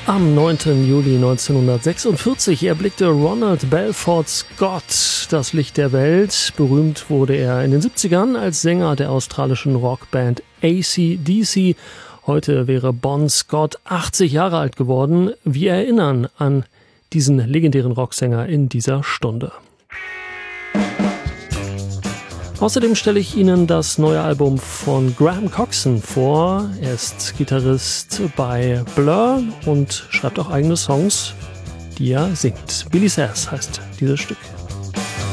Am 9. Juli 1946 erblickte Ronald Belfort Scott das Licht der Welt. Berühmt wurde er in den 70ern als Sänger der australischen Rockband AC/DC. Heute wäre Bon Scott 80 Jahre alt geworden. Wir erinnern an diesen legendären Rocksänger in dieser Stunde. Außerdem stelle ich Ihnen das neue Album von Graham Coxon vor. Er ist Gitarrist bei Blur und schreibt auch eigene Songs, die er singt. Billy Sass heißt dieses Stück.